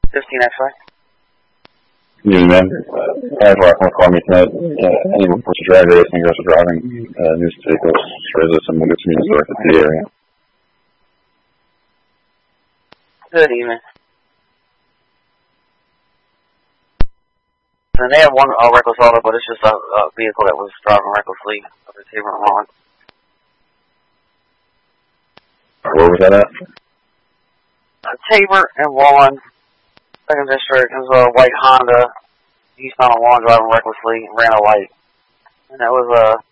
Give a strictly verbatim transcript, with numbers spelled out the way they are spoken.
fifteen X-ray. Yeah, man. Five Rockland call me tonight. Uh, any reports of drag racing, aggressive driving, uh, news vehicles, resist some good communities directed to the area. Good evening. And they have one uh, reckless auto, but it's just a, a vehicle that was driving recklessly over Tabor and Wallen. Where was that at? Uh, Tabor and Wallen, second district. It was a white Honda. Eastbound on Wallen driving recklessly, ran a light. And that was a